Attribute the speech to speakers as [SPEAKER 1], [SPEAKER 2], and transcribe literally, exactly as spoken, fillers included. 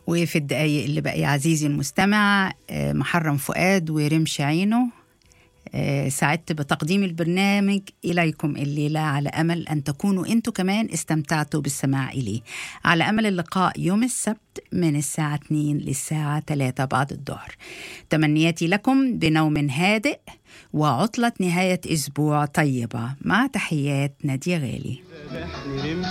[SPEAKER 1] وفي الدقايق اللي بقى عزيزي المستمع محرم فؤاد ورمش عينه سعدت بتقديم البرنامج إليكم الليلة، على أمل أن تكونوا أنتوا كمان استمتعتوا بالسماع إليه. على أمل اللقاء يوم السبت من الساعة اثنين للساعة ثلاثة بعد الظهر. تمنياتي لكم بنوم هادئ وعطلة نهاية أسبوع طيبة، مع تحيات نادية غالي.